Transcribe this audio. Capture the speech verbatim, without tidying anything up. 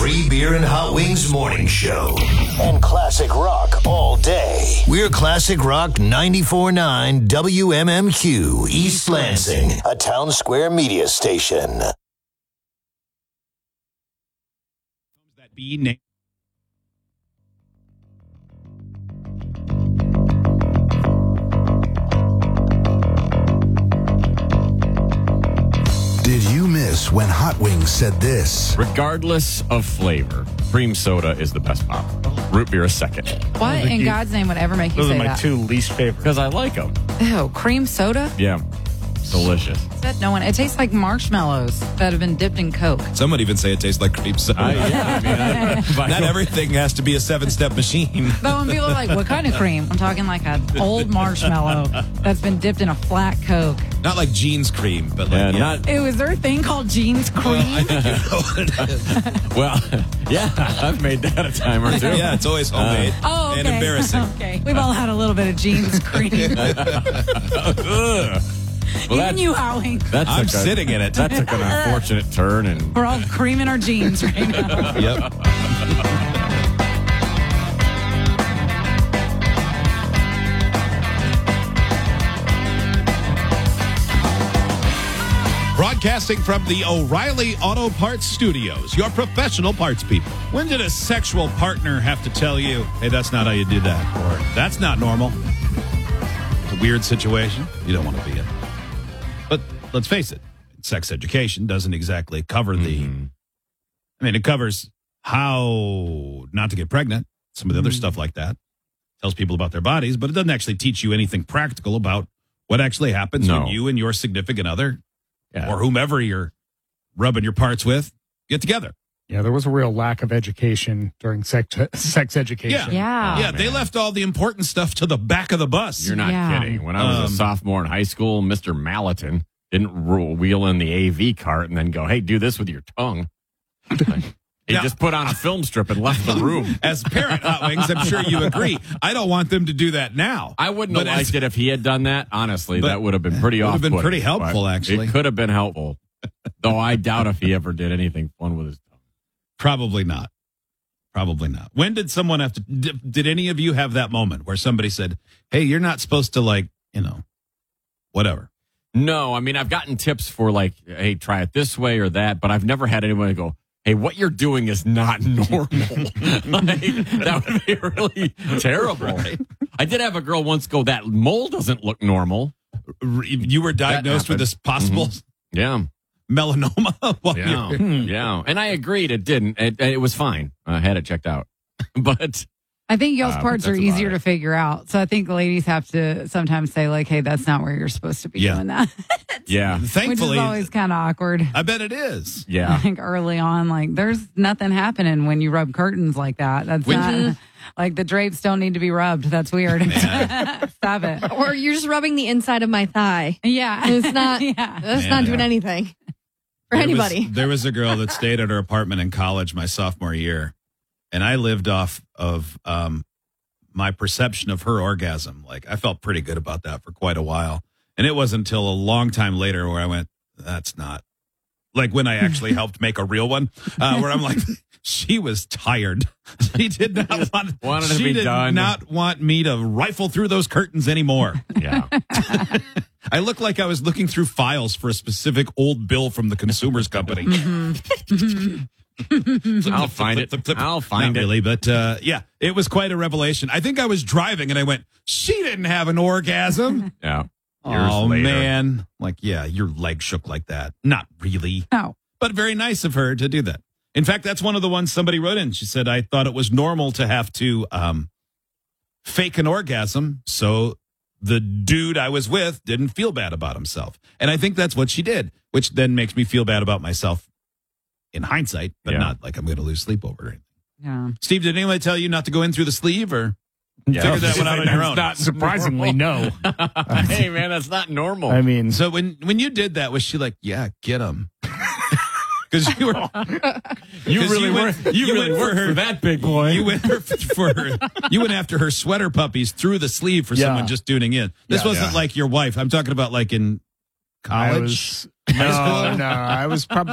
Free Beer and Hot Wings Morning Show. And classic rock all day. We're Classic Rock ninety-four point nine W M M Q, East Lansing, a Town Square media station. That be named. Did you miss when Hot Wings said this? Regardless of flavor, cream soda is the best pop. Root beer is second. What in God's name would ever make you Those say are my that? two least favorite. Because I like them. Ew, cream soda? Yeah. Delicious. Said no one. It tastes like marshmallows that have been dipped in Coke. Some would even say it tastes like cream soda. I, yeah, I mean, I, Not everything has to be a seven-step machine. But when people are like, what kind of cream? I'm talking like an old marshmallow that's been dipped in a flat Coke. Not like Jeans cream, but like, Yeah, yeah. not- Ew, is there a thing called jeans cream? Well, I think you know what it is. Well, yeah, I've made that a time or two. Yeah, it's always homemade oh, okay. and embarrassing. Okay. We've all had a little bit of jeans cream. Ugh. Well, Even you, Howie. That I'm took a- sitting in it. That took an unfortunate turn. And We're all creaming our jeans right now. Yep. Broadcasting from the O'Reilly Auto Parts Studios, your professional parts people. When did a sexual partner have to tell you, hey, that's not how you do that, or that's not normal? It's a weird situation you don't want to be in. But let's face it, sex education doesn't exactly cover the, Mm-hmm. I mean, it covers how not to get pregnant, some of the other stuff like that. Tells people about their bodies, but it doesn't actually teach you anything practical about what actually happens No. when you and your significant other yeah. or whomever you're rubbing your parts with get together. Yeah, there was a real lack of education during sex, sex education. Yeah. yeah, they left all the important stuff to the back of the bus. You're not Yeah. kidding. When I was Um, a sophomore in high school, Mister Malatin didn't ro- wheel in the A V cart and then go, hey, do this with your tongue. He Yeah. just put on a film strip and left the room. As parent Hot Wings, I'm sure you agree. I don't want them to do that now. I wouldn't But have as- liked it if he had done that. Honestly, But that would have been pretty would have been off-putting, pretty helpful, but actually. It could have been helpful. Though I doubt if he ever did anything fun with his tongue. Probably not. Probably not. When did someone have to, did, did any of you have that moment where somebody said, hey, you're not supposed to, like, you know, whatever? No, I mean, I've gotten tips for like, hey, try it this way or that, but I've never had anyone go, hey, what you're doing is not normal. Like, that would be really terrible. Right. I did have a girl once go, that mole doesn't look normal. R- You were diagnosed with happened. this possible Yeah. melanoma? while Yeah. you're- Yeah. And I agreed it didn't. It, it was fine. I had it checked out. But I think y'all's Uh, parts are that's about easier it. to figure out. So I think ladies have to sometimes say, like, hey, that's not where you're supposed to be Yeah. doing that. yeah. Which Thankfully, is always kind of awkward. I bet it is. Yeah. Like early on, like there's nothing happening when you rub curtains like that. That's not like the drapes don't need to be rubbed. That's weird. Stop it. Or you're just rubbing the inside of my thigh. Yeah. It's not, yeah. that's Yeah. not doing anything for There anybody. Was, there was a girl that stayed at her apartment in college my sophomore year, and I lived off of um, my perception of her orgasm. Like, I felt pretty good about that for quite a while. And it wasn't until a long time later where I went, that's not. Like when I actually helped make a real one, uh, where I'm like, she was tired. She did not want, Wanted to she be did done. not want me to rifle through those curtains anymore. Yeah. I looked like I was looking through files for a specific old bill from the Consumers Company. I'll find it. I'll find Not it. really, but uh, yeah, it was quite a revelation. I think I was driving and I went, she didn't have an orgasm. Yeah. Years Oh, later. man. Like, yeah, your leg shook like that. Not really, No. but very nice of her to do that. In fact, that's one of the ones somebody wrote in. She said, I thought it was normal to have to um, fake an orgasm so the dude I was with didn't feel bad about himself. And I think that's what she did, which then makes me feel bad about myself in hindsight, but Yeah. not like I'm going to lose sleep over it. Yeah. Steve, did anyone tell you not to go in through the sleeve or Yeah. figure that one out on your own? Not surprisingly, no. Hey, man, that's not normal. I mean, So when, when you did that, was she like, yeah, get him? Because you were, you 'cause really you were. went- You, you really went for worked her- for that big boy. you went for, for her, you went after her sweater puppies through the sleeve for Yeah. someone just tuning in. This Yeah. wasn't Yeah. like your wife. I'm talking about like in I college. was, no, no, I was probably